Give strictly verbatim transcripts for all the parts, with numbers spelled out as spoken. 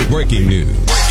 Breaking news.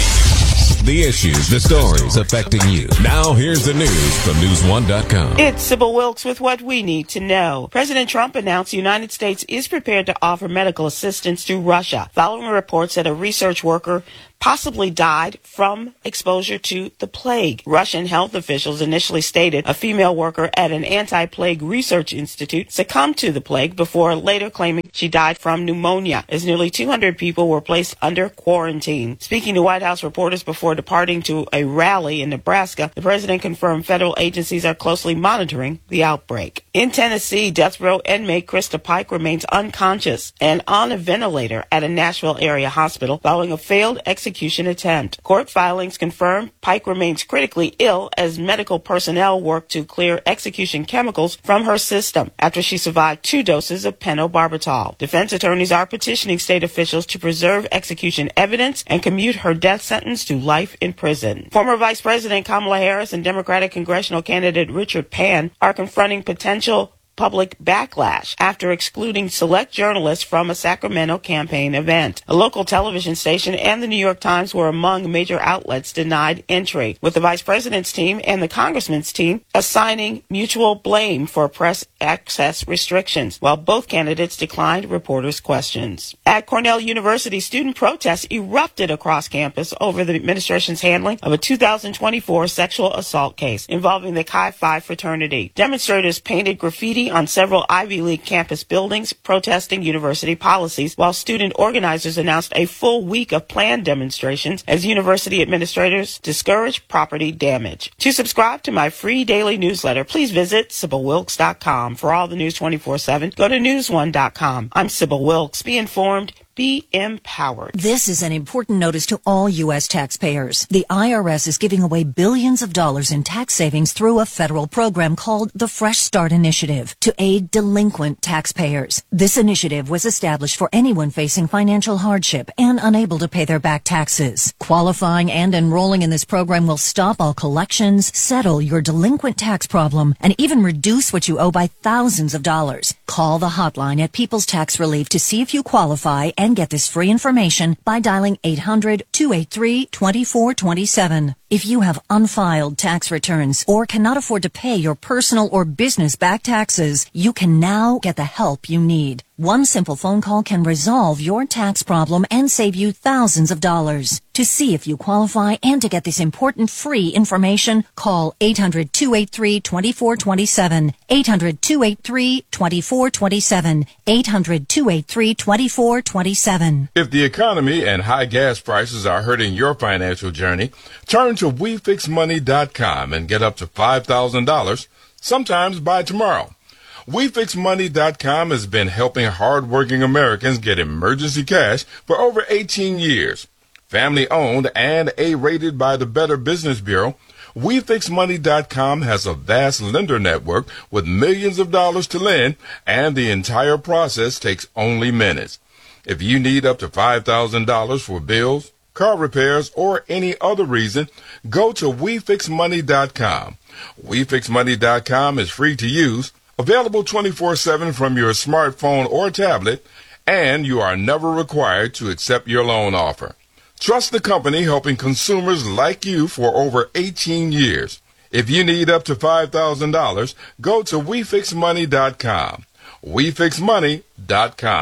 The issues, the stories affecting you. Now here's the news from news one dot com. It's Sybil Wilkes with what we need to know. President Trump announced the United States is prepared to offer medical assistance to Russia, following reports that a research worker possibly died from exposure to the plague. Russian health officials initially stated a female worker at an anti-plague research institute succumbed to the plague before later claiming she died from pneumonia, as nearly two hundred people were placed under quarantine. Speaking to White House reporters before departing to a rally in Nebraska, the president confirmed federal agencies are closely monitoring the outbreak. In Tennessee, death row inmate Krista Pike remains unconscious and on a ventilator at a Nashville area hospital following a failed execution execution attempt. Court filings confirm Pike remains critically ill as medical personnel work to clear execution chemicals from her system after she survived two doses of pentobarbital. Defense attorneys are petitioning state officials to preserve execution evidence and commute her death sentence to life in prison. Former Vice President Kamala Harris and Democratic congressional candidate Richard Pan are confronting potential public backlash after excluding select journalists from a Sacramento campaign event. A local television station and the New York Times were among major outlets denied entry, with the vice president's team and the congressman's team assigning mutual blame for press access restrictions, while both candidates declined reporters' questions. At Cornell University, student protests erupted across campus over the administration's handling of a two thousand twenty-four sexual assault case involving the Chi Phi fraternity. Demonstrators painted graffiti on several Ivy League campus buildings protesting university policies, while student organizers announced a full week of planned demonstrations as university administrators discourage property damage. To subscribe to my free daily newsletter, please visit Sybil Wilkes dot com. For all the news twenty-four seven, go to news one dot com. I'm Sybil Wilkes. Be informed. Be empowered. This is an important notice to all U S taxpayers. The I R S is giving away billions of dollars in tax savings through a federal program called the Fresh Start Initiative to aid delinquent taxpayers. This initiative was established for anyone facing financial hardship and unable to pay their back taxes. Qualifying and enrolling in this program will stop all collections, settle your delinquent tax problem, and even reduce what you owe by thousands of dollars. Call the hotline at People's Tax Relief to see if you qualify and get this free information by dialing eight hundred, two eight three, two four two seven. If you have unfiled tax returns or cannot afford to pay your personal or business back taxes, you can now get the help you need. One simple phone call can resolve your tax problem and save you thousands of dollars. To see if you qualify and to get this important free information, call eight hundred, two eight three, two four two seven, eight hundred, two eight three, two four two seven, eight hundred, two eight three, two four two seven. If the economy and high gas prices are hurting your financial journey, turn to we fix money dot com and get up to five thousand dollars, sometimes by tomorrow. we fix money dot com has been helping hardworking Americans get emergency cash for over eighteen years. Family owned and A-rated by the Better Business Bureau, we fix money dot com has a vast lender network with millions of dollars to lend, and the entire process takes only minutes. If you need up to five thousand dollars for bills, car repairs, or any other reason, go to we fix money dot com. we fix money dot com is free to use, available twenty-four seven from your smartphone or tablet, and you are never required to accept your loan offer. Trust the company helping consumers like you for over eighteen years. If you need up to five thousand dollars, go to we fix money dot com. we fix money dot com.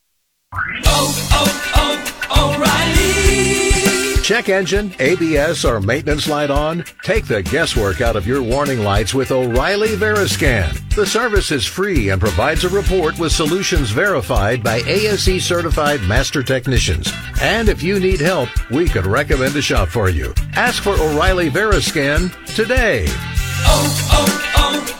Oh, oh, oh, O'Reilly! Check engine, A B S, or maintenance light on? Take the guesswork out of your warning lights with O'Reilly Veriscan. The service is free and provides a report with solutions verified by A S E certified master technicians. And if you need help, we could recommend a shop for you. Ask for O'Reilly Veriscan today. Oh,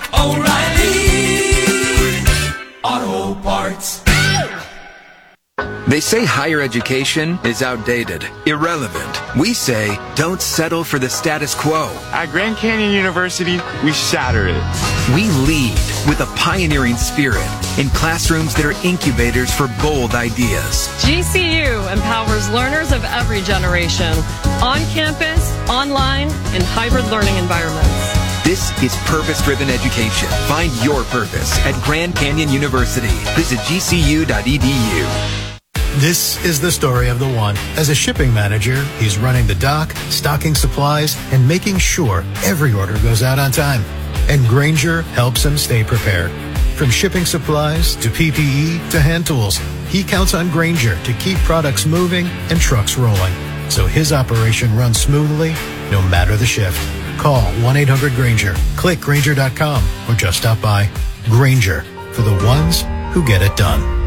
oh, oh, O'Reilly Auto Parts. They say higher education is outdated, irrelevant. We say don't settle for the status quo. At Grand Canyon University, we shatter it. We lead with a pioneering spirit in classrooms that are incubators for bold ideas. G C U empowers learners of every generation, on campus, online, and hybrid learning environments. This is purpose-driven education. Find your purpose at Grand Canyon University. Visit G C U dot E D U. This is the story of the one. As a shipping manager, he's running the dock, stocking supplies, and making sure every order goes out on time. And Grainger helps him stay prepared. From shipping supplies to P P E to hand tools, he counts on Grainger to keep products moving and trucks rolling, so his operation runs smoothly no matter the shift. Call one eight hundred Grainger, click Grainger dot com, or just stop by. Grainger, for the ones who get it done.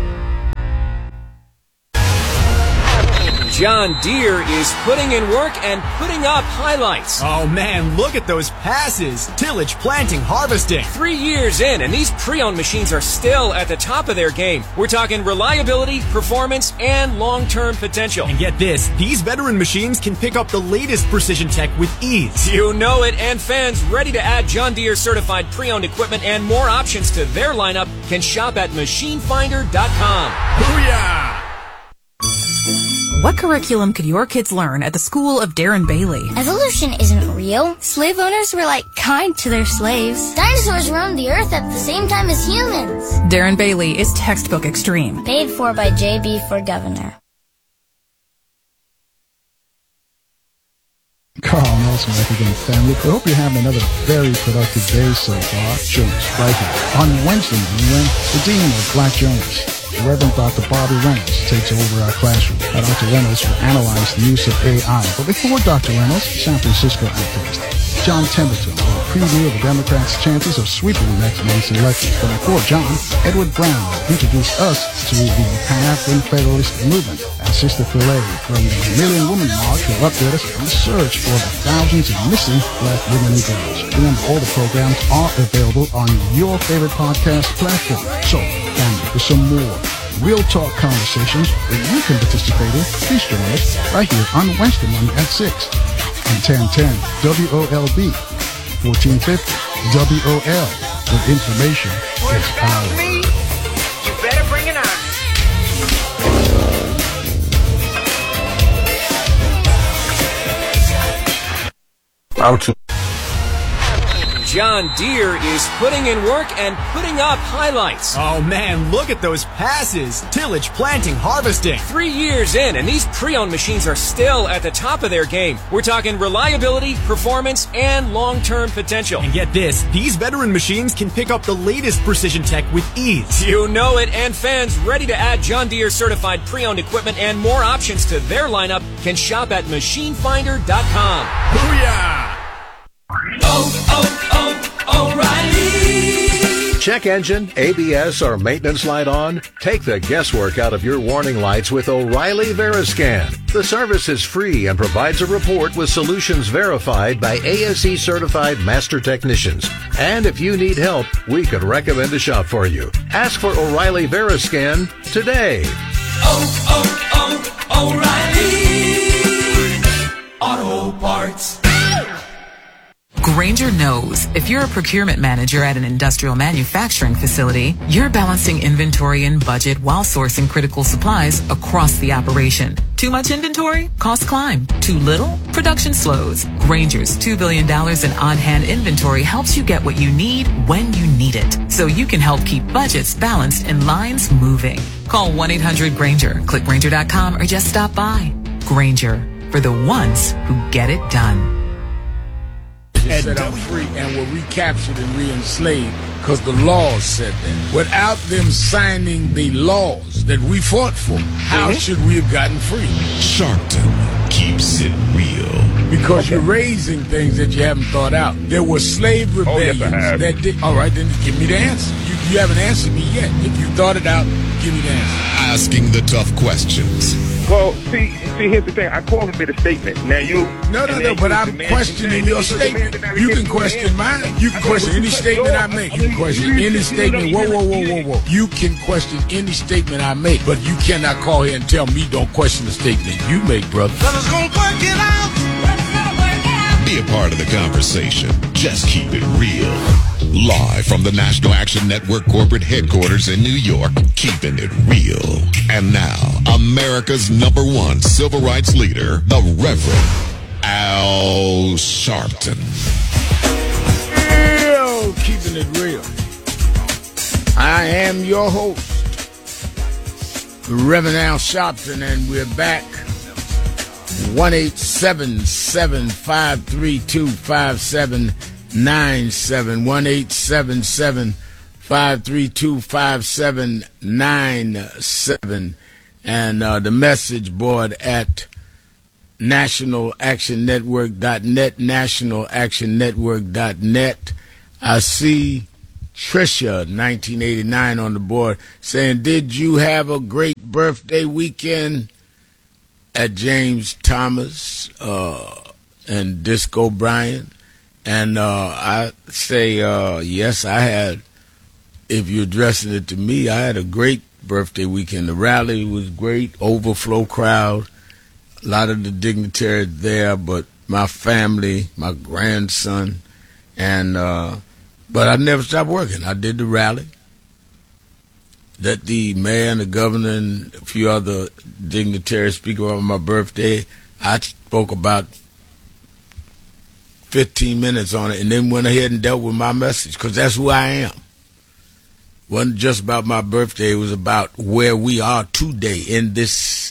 John Deere is putting in work and putting up highlights. Oh man, look at those passes. Tillage, planting, harvesting. Three years in, and these pre-owned machines are still at the top of their game. We're talking reliability, performance, and long-term potential. And get this, these veteran machines can pick up the latest precision tech with ease. You know it, and fans ready to add John Deere certified pre-owned equipment and more options to their lineup can shop at machine finder dot com. Booyah! What curriculum could your kids learn at the school of Darren Bailey? Evolution isn't real. Slave owners were like kind to their slaves. Dinosaurs roamed the earth at the same time as humans. Darren Bailey is textbook extreme. Paid for by J B for Governor. Carl Nelson back again, family. I hope you're having another very productive day so far. Jones, right here. On Wednesday, when the Dean of Black Jones, the Reverend Doctor Bobby Reynolds, takes over our classroom. Uh, Doctor Reynolds will analyze the use of A I. But before Doctor Reynolds, San Francisco activist John Templeton will preview the Democrats' chances of sweeping next month's election. But before John, Edward Brown will introduce us to the Pan-African Federalist Movement. And Sister Philae from the Million Woman March will update us on the search for the thousands of missing black women and girls. Remember, all the programs are available on your favorite podcast platform. So, family, for some more real talk conversations that you can participate in, please join us right here on Wednesday morning at six. And ten ten W O L B, fourteen fifty W O L, where information is power. Me, you better bring it on. Out to John Deere is putting in work and putting up highlights. Oh man, look at those passes. Tillage, planting, harvesting. Three years in, and these pre-owned machines are still at the top of their game. We're talking reliability, performance, and long-term potential. And get this, these veteran machines can pick up the latest precision tech with ease. You know it, and fans ready to add John Deere certified pre-owned equipment and more options to their lineup can shop at machine finder dot com. Booyah! Oh, oh, oh, O'Reilly. Check engine, A B S, or maintenance light on? Take the guesswork out of your warning lights with O'Reilly Veriscan. The service is free and provides a report with solutions verified by A S E certified master technicians. And if you need help, we could recommend a shop for you. Ask for O'Reilly Veriscan today. Oh, oh, oh, O'Reilly Auto Parts. Grainger knows if you're a procurement manager at an industrial manufacturing facility, you're balancing inventory and budget while sourcing critical supplies across the operation. Too much inventory? Costs climb. Too little? Production slows. Grainger's two billion dollars in on-hand inventory helps you get what you need when you need it, so you can help keep budgets balanced and lines moving. Call one eight hundred Grainger, click Grainger dot com, or just stop by. Grainger, for the ones who get it done. And set out free and were recaptured and re-enslaved because the laws said that. Without them signing the laws that we fought for, how mm-hmm. should we have gotten free? Sharpton keeps it real. Because okay. you're raising things that you haven't thought out. There were slave rebellions oh, yes, that did. All right, then give me the answer. You, you haven't answered me yet. If you thought it out, give me the answer. Asking the tough questions. Well, see, see, here's the thing. I called him with a statement. Now you... No, no, no, but I'm questioning your statement. You can question mine. You can question any statement I make. You can question any statement. Whoa, whoa, whoa, whoa, whoa. You can question any statement I make, but you cannot call here and tell me don't question the statement you make, brother. Brothers gonna work it out. Be a part of the conversation. Just keep it real. Live from the National Action Network corporate headquarters in New York, keeping it real. And now, America's number one civil rights leader, the Reverend Al Sharpton. Real, keeping it real. I am your host, Reverend Al Sharpton, and we're back. one eight seven seven, five three two, five seven nine seven. one eight seven seven, five three two, five seven nine seven. And uh, the message board at national action network dot net, national action network dot net. I see Tricia, nineteen eighty-nine, on the board saying, did you have a great birthday weekend at James Thomas uh, and Disco Bryant? And uh, I say, uh, yes, I had. If you're addressing it to me, I had a great birthday weekend. The rally was great, overflow crowd, a lot of the dignitaries there, but my family, my grandson, and uh, but I never stopped working. I did the rally. Let the mayor and the governor and a few other dignitaries speak on my birthday. I spoke about fifteen minutes on it and then went ahead and dealt with my message, because that's who I am. It wasn't just about my birthday. It was about where we are today in this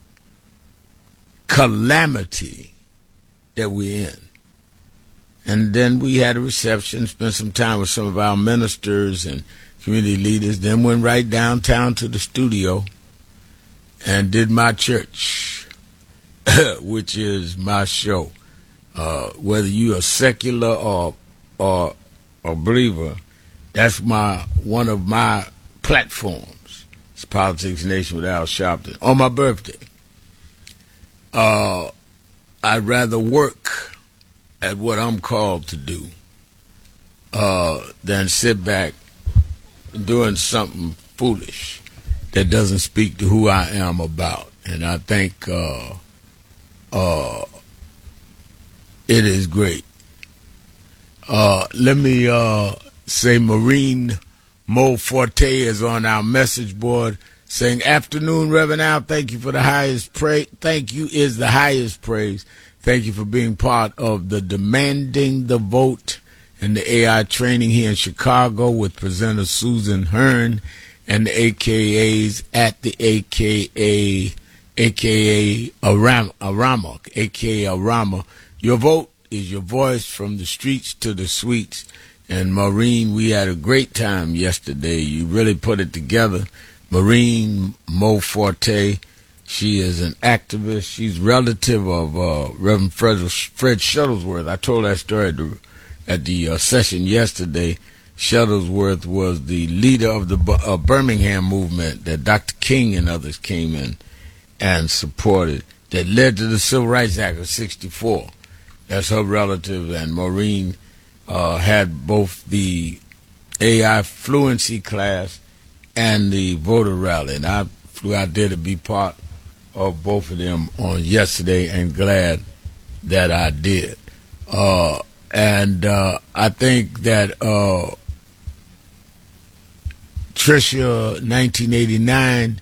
calamity that we're in. And then we had a reception, spent some time with some of our ministers and community leaders, then went right downtown to the studio and did my church, which is my show. Uh, whether you're a secular or or a believer, that's my one of my platforms. It's Politics Nation with Al Sharpton. On my birthday, uh, I'd rather work at what I'm called to do uh, than sit back doing something foolish that doesn't speak to who I am about. And I think uh, uh, it is great. Uh, let me uh, say Maureen Mo Forte is on our message board saying, afternoon, Reverend Al, thank you for the highest praise. Thank you is the highest praise. Thank you for being part of the Demanding the Vote and the A I training here in Chicago with presenter Susan Hearn and the A K As at the A K A, A K A Arama, Arama, A K A Arama. Your vote is your voice from the streets to the suites. And Maureen, we had a great time yesterday. You really put it together. Maureen Mo Forte, she is an activist. She's relative of uh, Reverend Fred, Fred Shuttlesworth. I told that story at the, at the uh, session yesterday. Shuttlesworth was the leader of the uh, Birmingham movement that Doctor King and others came in and supported, that led to the Civil Rights Act of sixty-four. That's her relative, and Maureen uh, had both the A I fluency class and the voter rally, and I flew out there to be part of both of them on yesterday, and glad that I did. Uh, and uh, I think that uh, Tricia, nineteen eighty-nine,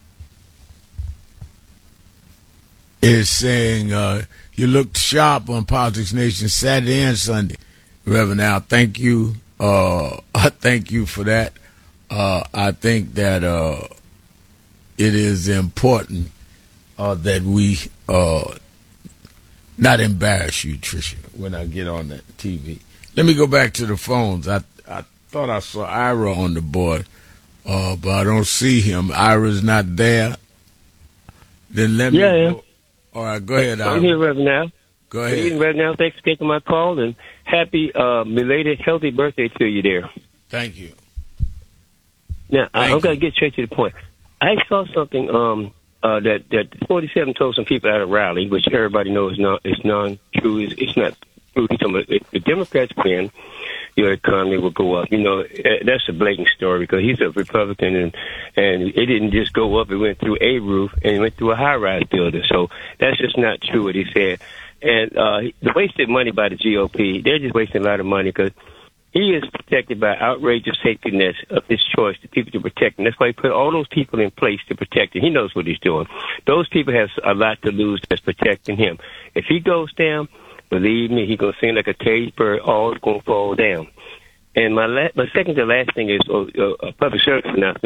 is saying, uh, you looked sharp on Politics Nation Saturday and Sunday. Reverend Al, thank you. Uh, I thank you for that. Uh, I think that uh, it is important uh, that we uh, not embarrass you, Tricia, when I get on that T V. Let me go back to the phones. I I thought I saw Ira on the board, uh, but I don't see him. Ira's not there. Then let yeah, me yeah. go. All right, go ahead, Ira. I'm here, Reverend Al. Go ahead. Good evening, Reverend Al. Thanks for taking my call, and happy uh, belated healthy birthday to you there. Thank you. Now, I, I'm going to get straight to the point. I saw something um, uh, that, that forty-seven told some people at a rally, which everybody knows is not, it's non-true. It's, it's not true. He's talking about if the Democrats win, your economy will go up. You know, that's a blatant story because he's a Republican, and, and it didn't just go up. It went through a roof, and it went through a high-rise building. So that's just not true what he said. And uh, the wasted money by the G O P, they're just wasting a lot of money because he is protected by outrageous safety nets of his choice, the people to protect him. That's why he put all those people in place to protect him. He knows what he's doing. Those people have a lot to lose that's protecting him. If he goes down, believe me, he's going to sing like a caged bird, all is going to fall down. And my la- my second to last thing is uh, a public service announcement.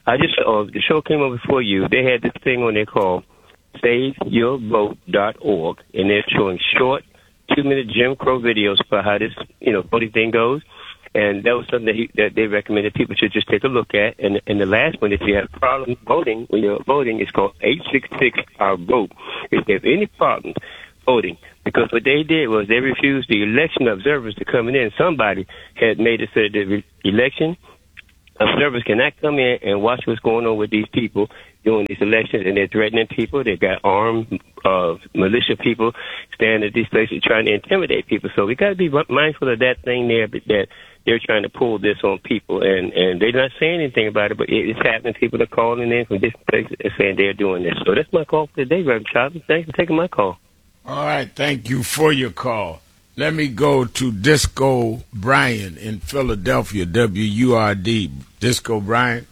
I just uh, the show came over before you. They had this thing on there called save your vote dot org, and they're showing short two-minute Jim Crow videos for how this, you know, voting thing goes. And that was something that, he, that they recommended people should just take a look at. And, and the last one, if you have problems voting, when you're voting, it's called eight six six our vote. If you have any problems voting, because what they did was they refused the election observers to come in. Somebody had made it so that the re- election observers cannot come in and watch what's going on with these people doing these elections, and they're threatening people. They got armed uh, militia people standing at these places trying to intimidate people. So we got to be mindful of that thing there, but that they're trying to pull this on people, and, and they're not saying anything about it, but it, it's happening. People are calling in from different places and saying they're doing this. So that's my call for today, Reverend Charlie. Thanks for taking my call. All right, thank you for your call. Let me go to Disco Brian in Philadelphia, W U R D. Disco Brian.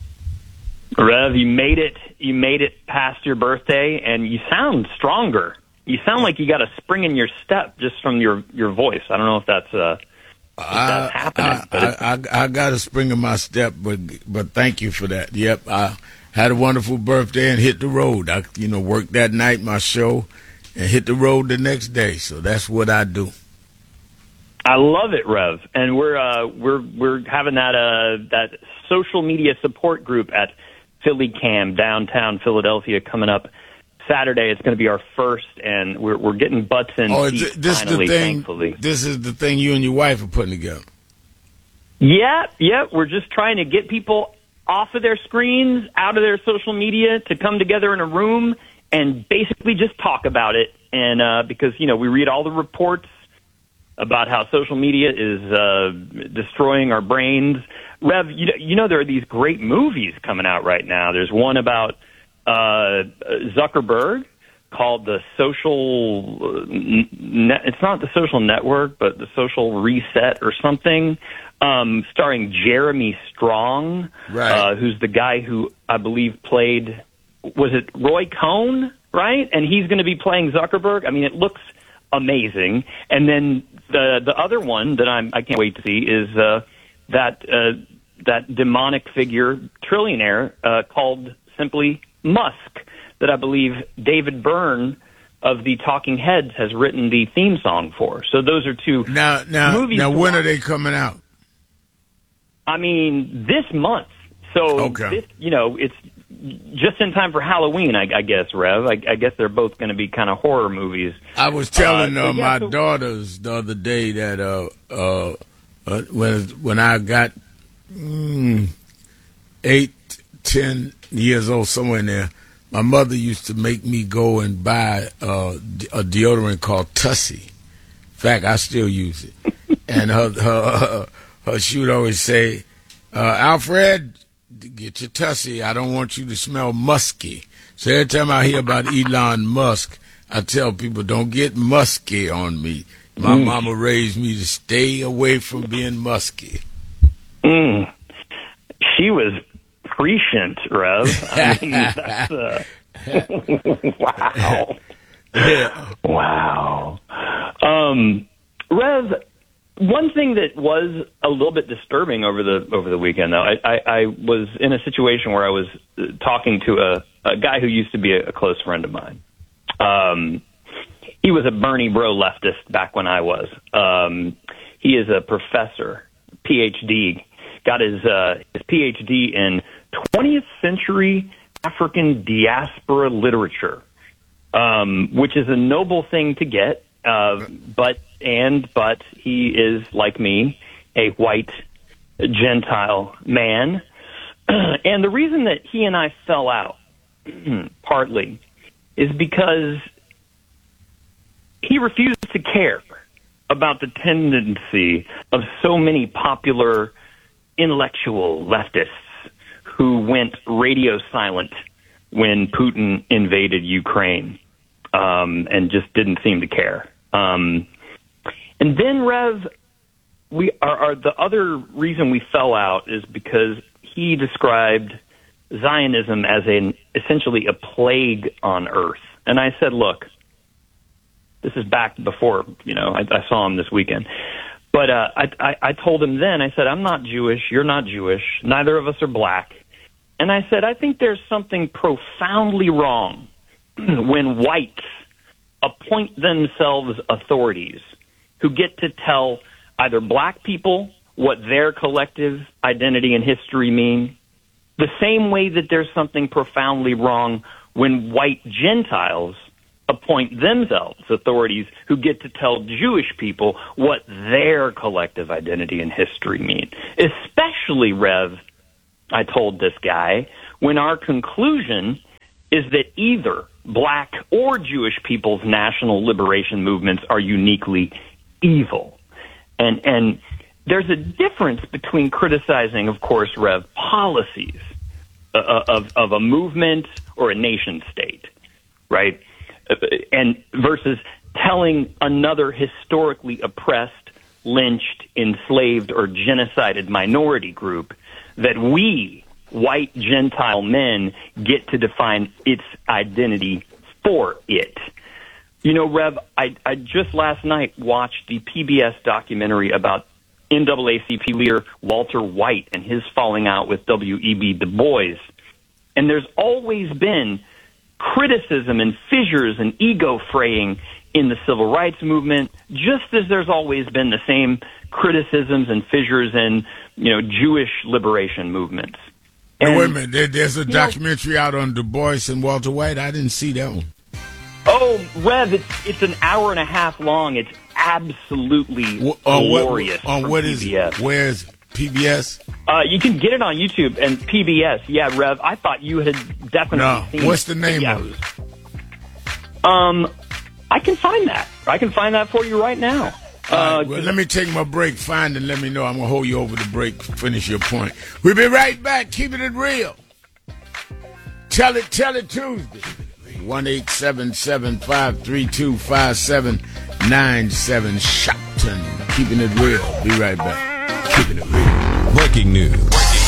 Rev, you made it. You made it past your birthday, and you sound stronger. You sound like you got a spring in your step just from your, your voice. I don't know if that's uh, if that's I, happening. I, but it's, I, I, I got a spring in my step, but but thank you for that. Yep, I had a wonderful birthday and hit the road. I you know worked that night my show and hit the road the next day. So that's what I do. I love it, Rev, and we're uh, we're we're having that uh, that social media support group at Philly Cam downtown Philadelphia coming up Saturday. It's going to be our first, and we're we're getting butts in Oh, seats this finally, is the thing. thankfully. This is the thing you and your wife are putting together. Yeah, yeah, we're just trying to get people off of their screens, out of their social media, to come together in a room and basically just talk about it. And uh, because, you know, we read all the reports about how social media is uh, destroying our brains. Rev, you know, you know there are these great movies coming out right now. There's one about uh, Zuckerberg called The Social... Ne- it's not The Social Network, but The Social Reset or something, um, starring Jeremy Strong, right. uh, who's the guy who I believe played... Was it Roy Cohn, right? And he's going to be playing Zuckerberg. I mean, it looks amazing. And then the the other one that I'm I can't wait to see is uh, that uh, that demonic figure trillionaire uh, called simply Musk, that I believe David Byrne of the Talking Heads has written the theme song for. So those are two now now movies. now to when watch. are they coming out? I mean, this month. So Okay. this, you know, it's just in time for Halloween, I, I guess, Rev. I, I guess they're both going to be kind of horror movies. I was telling Uh, uh, so yeah, my so- daughters the other day that uh, uh, uh, when when I got mm, eight, ten years old, somewhere in there, my mother used to make me go and buy uh, a deodorant called Tussie. In fact, I still use it. And her, her, her, she would always say, uh, Alfred, get your Tussie. I don't want you to smell musky. So every time I hear about Elon Musk, I tell people, don't get musky on me. My Mm. mama raised me to stay away from being musky. Mm. She was prescient, Rev. I mean, that's, uh, wow. Yeah. Wow. Um, Rev, one thing that was a little bit disturbing over the over the weekend, though, I, I, I was in a situation where I was uh, talking to a, a guy who used to be a, a close friend of mine. Um, he was a Bernie bro leftist back when I was. Um, he is a professor, P H D, got his uh, his P H D in twentieth century African diaspora literature, um, which is a noble thing to get. Uh, but and but he is, like me, a white Gentile man. And the reason that he and I fell out, partly, is because he refused to care about the tendency of so many popular intellectual leftists who went radio silent when Putin invaded Ukraine, um, and just didn't seem to care. Um, and then, Rev, we are, are the other reason we fell out is because he described Zionism as an essentially a plague on earth. And I said, look, this is back before, you know, I, I saw him this weekend. But uh, I, I, I told him then, I said, I'm not Jewish, you're not Jewish, neither of us are black. And I said, I think there's something profoundly wrong when whites appoint themselves authorities who get to tell either black people what their collective identity and history mean, the same way that there's something profoundly wrong when white Gentiles appoint themselves authorities who get to tell Jewish people what their collective identity and history mean. Especially, Rev, I told this guy, when our conclusion is that either black or Jewish people's national liberation movements are uniquely evil. And and there's a difference between criticizing, of course, Rev, policies uh, of, of a movement or a nation state, right? And versus telling another historically oppressed, lynched, enslaved, or genocided minority group that we, white Gentile men, get to define its identity for it. You know, Rev, I, I just last night watched the P B S documentary about N double A C P leader Walter White and his falling out with W E B Du Bois. And there's always been criticism and fissures and ego fraying in the civil rights movement, just as there's always been the same criticisms and fissures in, you know, Jewish liberation movements. And, wait a minute, there, there's a documentary know, out on Du Bois and Walter White. I didn't see that one. Oh, Rev, it's it's an hour and a half long. It's absolutely well, uh, glorious. On what, what is it? Where's P B S? Uh, you can get it on YouTube and P B S. Yeah, Rev, I thought you had definitely no. seen it. What's the name yeah. of it? Um, I can find that. I can find that for you right now. Uh, uh, well, let me take my break. Find and let me know. I'm going to hold you over the break. Finish your point. We'll be right back. Keeping it real. Tell it, tell it Tuesday. one eight seven seven, five three two, five seven nine seven. Shopton. Keeping it real. Be right back. Keeping it real. Breaking news.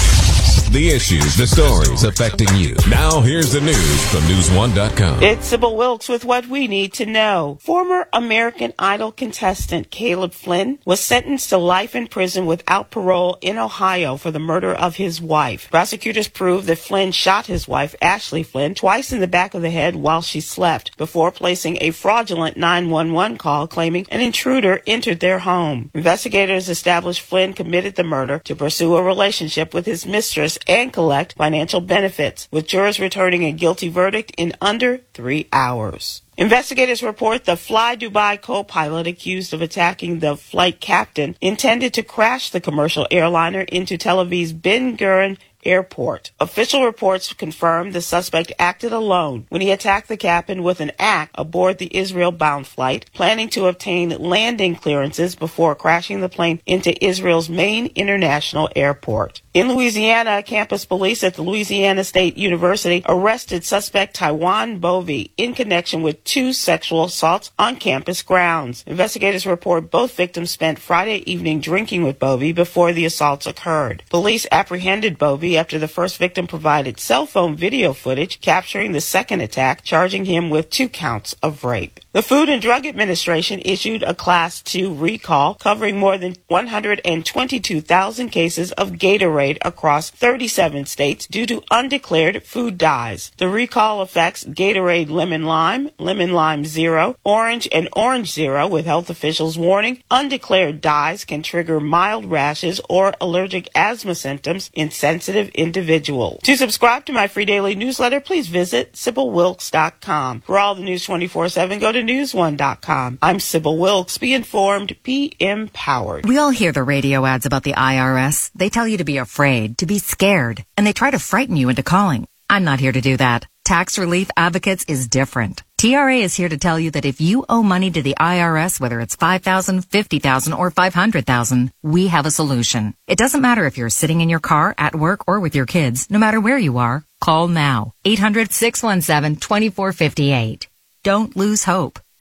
The issues, the stories affecting you. Now here's the news from news one dot com. It's Sybil Wilkes with what we need to know. Former American Idol contestant Caleb Flynn was sentenced to life in prison without parole in Ohio for the murder of his wife. Prosecutors proved that Flynn shot his wife, Ashley Flynn, twice in the back of the head while she slept before placing a fraudulent nine one one call claiming an intruder entered their home. Investigators established Flynn committed the murder to pursue a relationship with his mistress and collect financial benefits, with jurors returning a guilty verdict in under three hours. Investigators report the Fly Dubai co-pilot accused of attacking the flight captain intended to crash the commercial airliner into Tel Aviv's Ben Gurion Airport. Official reports confirm the suspect acted alone when he attacked the captain with an axe aboard the Israel-bound flight, planning to obtain landing clearances before crashing the plane into Israel's main international airport. In Louisiana, campus police at the Louisiana State University arrested suspect Taiwan Bovey in connection with two sexual assaults on campus grounds. Investigators report both victims spent Friday evening drinking with Bovey before the assaults occurred. Police apprehended Bovey after the first victim provided cell phone video footage capturing the second attack, charging him with two counts of rape. The Food and Drug Administration issued a Class two recall covering more than one hundred twenty-two thousand cases of Gatorade across thirty-seven states due to undeclared food dyes. The recall affects Gatorade Lemon Lime, Lemon Lime Zero, Orange, and Orange Zero, with health officials warning undeclared dyes can trigger mild rashes or allergic asthma symptoms in sensitive individuals. To subscribe to my free daily newsletter, please visit Sybil Wilkes dot com. For all the news twenty-four seven, go to news one dot com. I'm Sybil Wilkes. Be informed, be empowered. We all hear the radio ads about the I R S. They tell you to be afraid, to be scared, and they try to frighten you into calling. I'm not here to do that. Tax Relief Advocates is different. T R A is here to tell you that if you owe money to the I R S, whether it's five thousand dollars, fifty thousand dollars, or five hundred thousand dollars, we have a solution. It doesn't matter if you're sitting in your car, at work, or with your kids. No matter where you are, call now. eight hundred, six one seven, two four five eight. Don't lose hope.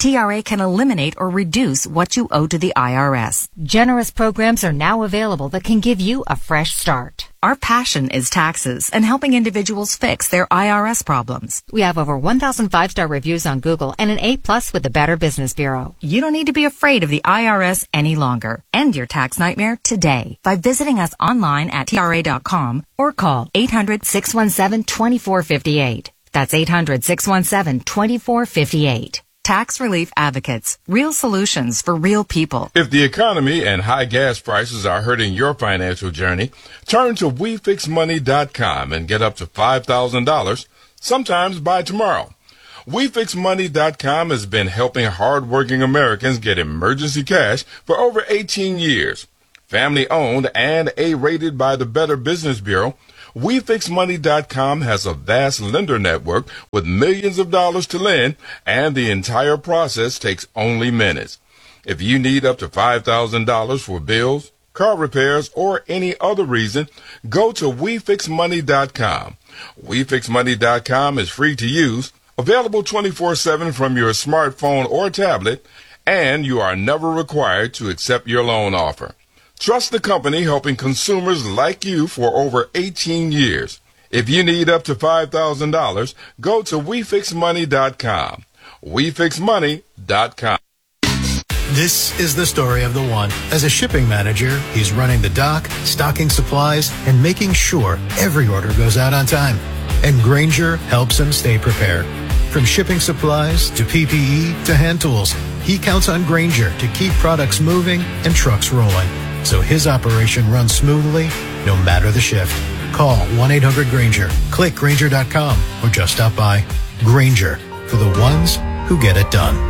T R A can eliminate or reduce what you owe to the I R S. Generous programs are now available that can give you a fresh start. Our passion is taxes and helping individuals fix their I R S problems. We have over one thousand five-star reviews on Google and an A plus with the Better Business Bureau. You don't need to be afraid of the I R S any longer. End your tax nightmare today by visiting us online at T R A dot com or call eight hundred, six one seven, two four five eight. That's eight hundred, six one seven, two four five eight. Tax Relief Advocates. Real solutions for real people. If the economy and high gas prices are hurting your financial journey, turn to we fix money dot com and get up to five thousand dollars, sometimes by tomorrow. we fix money dot com has been helping hardworking Americans get emergency cash for over eighteen years. Family owned and A-rated by the Better Business Bureau, we fix money dot com has a vast lender network with millions of dollars to lend, and the entire process takes only minutes. If you need up to five thousand dollars for bills, car repairs, or any other reason, go to we fix money dot com. we fix money dot com is free to use, available twenty-four seven from your smartphone or tablet, and you are never required to accept your loan offer. Trust the company helping consumers like you for over eighteen years. If you need up to five thousand dollars, go to we fix money dot com. we fix money dot com. This is the story of the one. As a shipping manager, he's running the dock, stocking supplies, and making sure every order goes out on time. And Grainger helps him stay prepared. From shipping supplies to P P E to hand tools, he counts on Grainger to keep products moving and trucks rolling, so his operation runs smoothly no matter the shift. Call one eight hundred Grainger, click Grainger dot com, or just stop by. Grainger, for the ones who get it done.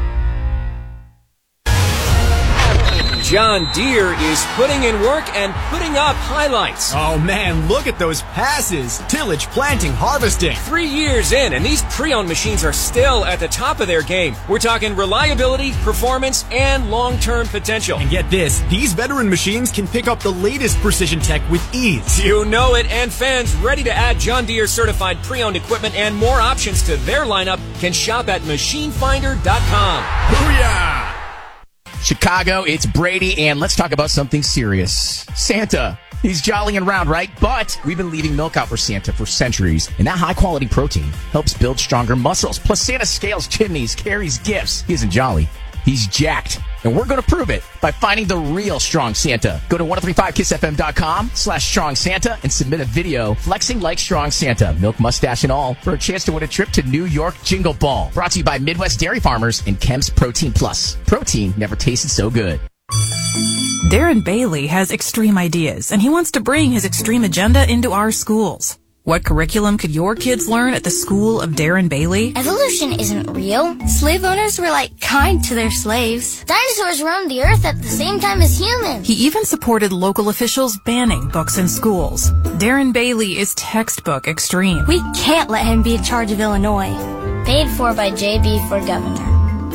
John Deere is putting in work and putting up highlights. Oh man, look at those passes. Tillage, planting, harvesting. Three years in, and these pre-owned machines are still at the top of their game. We're talking reliability, performance, and long-term potential. And get this, these veteran machines can pick up the latest precision tech with ease. You know it, and fans ready to add John Deere certified pre-owned equipment and more options to their lineup can shop at machine finder dot com. Booyah! Chicago, it's Brady, and let's talk about something serious. Santa. He's jolly and round, right? But we've been leaving milk out for Santa for centuries, and that high-quality protein helps build stronger muscles. Plus, Santa scales kidneys, carries gifts. He isn't jolly. He's jacked. And we're going to prove it by finding the real Strong Santa. Go to ten thirty-five kiss f m dot com slash Strong Santa and submit a video flexing like Strong Santa, milk, mustache, and all, for a chance to win a trip to New York Jingle Ball. Brought to you by Midwest Dairy Farmers and Chem's Protein Plus. Protein never tasted so good. Darren Bailey has extreme ideas, and he wants to bring his extreme agenda into our schools. What curriculum could your kids learn at the school of Darren Bailey? Evolution isn't real. Slave owners were like kind to their slaves. Dinosaurs roamed the earth at the same time as humans. He even supported local officials banning books in schools. Darren Bailey is textbook extreme. We can't let him be in charge of Illinois. Paid for by J B for governor.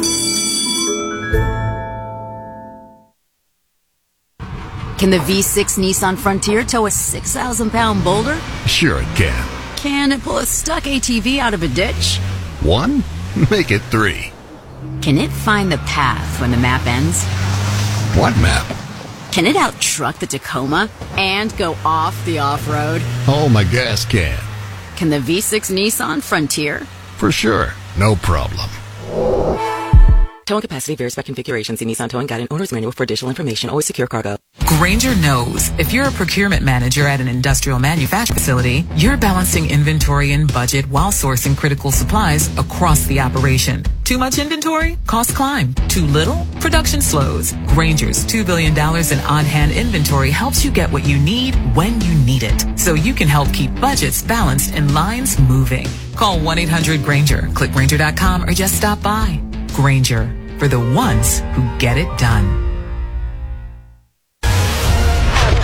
Can the V six Nissan Frontier tow a six thousand pound boulder? Sure it can. Can it pull a stuck A T V out of a ditch? One? Make it three. Can it find the path when the map ends? What map? Can it out-truck the Tacoma and go off the off-road? Oh, my gas can. Can the V six Nissan Frontier? For sure. No problem. Towing capacity varies by configuration. See Nissan Towing Guide and Owner's Manual for additional information. Always secure cargo. Grainger knows if you're a procurement manager at an industrial manufacturing facility, you're balancing inventory and budget while sourcing critical supplies across the operation. Too much inventory? Costs climb. Too little? Production slows. Grainger's two billion dollars in on-hand inventory helps you get what you need when you need it, so you can help keep budgets balanced and lines moving. Call one eight hundred Grainger, click Grainger dot com, or just stop by. Grainger, for the ones who get it done.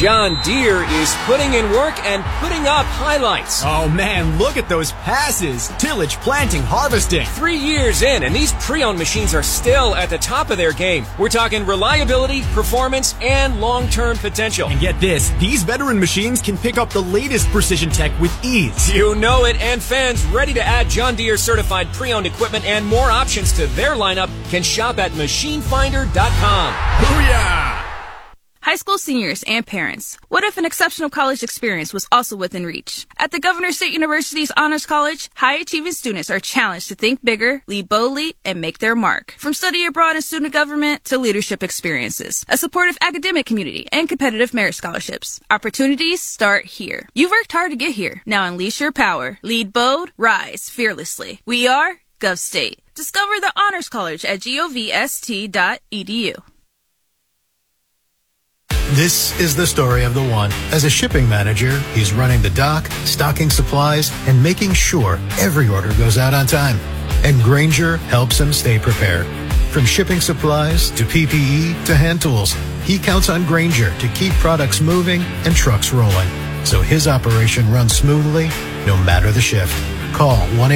John Deere is putting in work and putting up highlights. Oh man, look at those passes. Tillage, planting, harvesting. Three years in, and these pre-owned machines are still at the top of their game. We're talking reliability, performance, and long-term potential. And get this, these veteran machines can pick up the latest precision tech with ease. You know it, and fans ready to add John Deere certified pre-owned equipment and more options to their lineup can shop at machine finder dot com. Booyah! High school seniors and parents, what if an exceptional college experience was also within reach? At the Governor State University's Honors College, high-achieving students are challenged to think bigger, lead boldly, and make their mark. From study abroad and student government to leadership experiences, a supportive academic community, and competitive merit scholarships. Opportunities start here. You've worked hard to get here. Now unleash your power. Lead bold, rise fearlessly. We are GovState. Discover the Honors College at govst dot e d u. This is the story of the one. As a shipping manager, he's running the dock, stocking supplies, and making sure every order goes out on time. And Grainger helps him stay prepared. From shipping supplies to P P E to hand tools, he counts on Grainger to keep products moving and trucks rolling, so his operation runs smoothly no matter the shift. Call one eight